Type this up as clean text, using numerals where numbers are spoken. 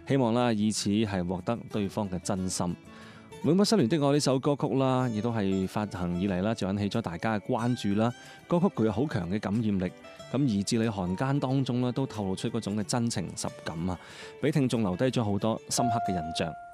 希望啦以此係獲得對方嘅真心。永不失聯的愛呢首歌曲啦，亦都係發行以嚟啦，就引起咗大家嘅關注啦。歌曲具有好強嘅感染力，咁而字裏行間當中咧，都透露出嗰種嘅真情實感啊，俾聽眾留低咗好多深刻嘅印象。